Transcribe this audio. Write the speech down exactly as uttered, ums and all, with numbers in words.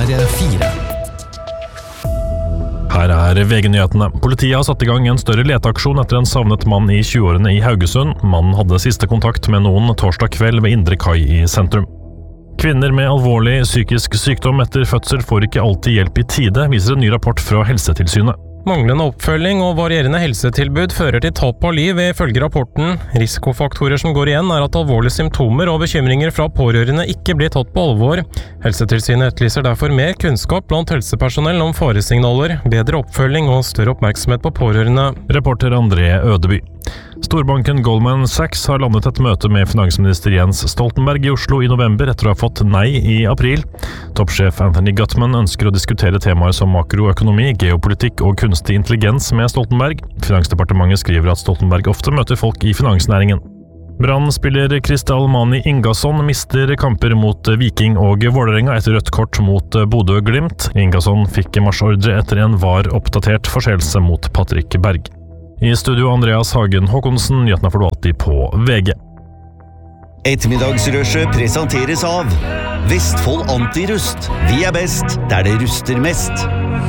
R fire. Her er V G-nyhetene. Politiet har satt i gang en større leteaksjon etter en savnet mann i tjueårene i Haugesund. Mannen hadde siste kontakt med noen torsdag kveld ved Indre Kai i sentrum. Kvinner med alvorlig psykisk sykdom etter fødsel får ikke alltid hjelp i tide, viser en ny rapport fra Helsetilsynet. Manglende oppfølging og varierende helsetilbud fører til tap av liv, ifølge rapporten. Risikofaktorer som går igjen er at alvorlige symptomer og bekymringer fra pårørende ikke blir tatt på alvor. Helsetilsynet etterlyser derfor mer kunnskap blant helsepersonell om faresignaler, bedre oppfølging og større oppmerksomhet på pårørende. Reporter André Ødeby. Storbanken Goldman Sachs har landet et møte med finansminister Jens Stoltenberg i Oslo i november etter å ha fått nei i april. Toppsjef Anthony Gutman ønsker å diskutere temaer som makroøkonomi, geopolitikk og kunstig intelligens med Stoltenberg. Finansdepartementet skriver at Stoltenberg ofte møter folk i finansnæringen. Brann-spiller Kristal Mani Ingasson mister kamper mot Viking og Vålerenga etter rødt kort mot Bodø Glimt. Ingasson fikk marsjordre etter en var oppdatert forseelse mot Patrick Berg. I studio Andreas Hagen Håkonsen, nyhetene får du alltid på V G. Ettermiddagsrushet presenteres av Vestfold Antirust. Vi er best der det ruster mest.